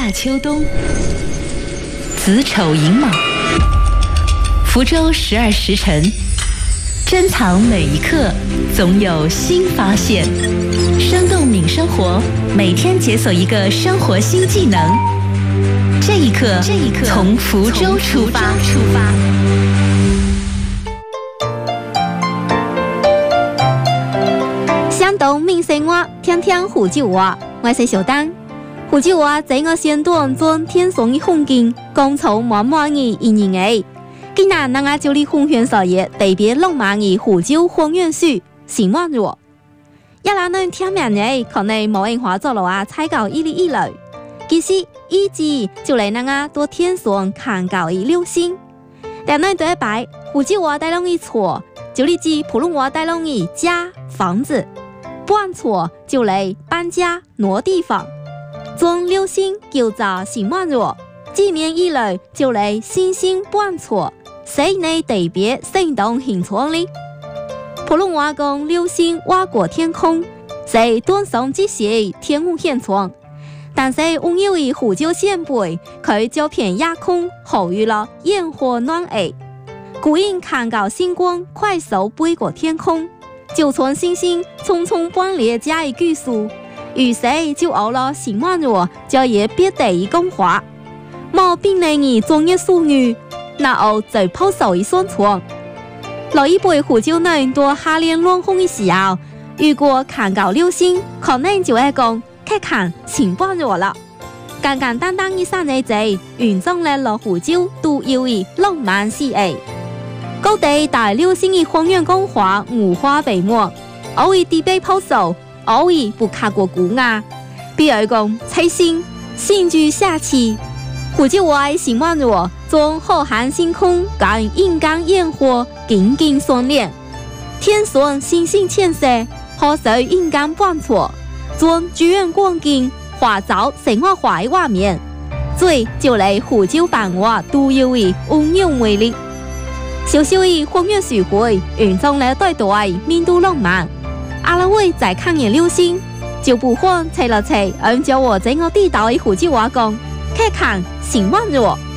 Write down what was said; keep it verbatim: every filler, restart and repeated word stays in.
夏秋冬，子丑寅卯，福州十二时辰，珍藏每一刻，总有新发现。生动敏生活，每天解锁一个生活新技能。这一刻，这一刻，从福州出发。出发。 相动敏生活，听听福州话。我是小丹。福州话在我先段中天上的风景，讲出满满的一年诶。今日咱就嚟分享少爷特别浪漫的福州风月序，行万若。一拉能听名嘅，可能冇人話做路啊，踩到一哩一類。其實一字就嚟咱啊多天上看到的流星。但咱對白福州話帶攏一錯，就嚟指普通話帶攏的家房子。搬錯就嚟搬家挪地方。將流星叫做行萬若，字面一類就嚟星星搬錯。誰呢特別生動形狀呢？普通話講流星劃過天空，是短上之時天空現狀。但是溫柔的福州先輩，佢就偏夜空好遇了焰火暖意，故因看到星光快速飛過天空，就從星星匆匆搬列加以句數，於是就有了行萬若就也別地以講話。冇邊內兒專業術語。那後就拋手一宣傳，老一輩福州人多夏天暖風的時候，如果看到流星，可能就會講看看行萬若了。簡簡單單一三個字，完整了老福州獨有的浪漫詩意。各地大流星的風月講話五花八門，偶爾地被拋手，偶爾不卡過鼓啊。比如講七星，星聚下期。福州話行萬若，將浩瀚星空跟陰間焰火緊緊相連，天上星星牽色，河水陰間搬錯，將劇院光景化作生活化的畫面，最就嚟福州版話獨有的溫柔魅力。小小的風月聚會，運動了對對面都浪漫。阿拉會在看見流星，就不慌猜了猜，按照我這個地道的福州話講。看看行萬若。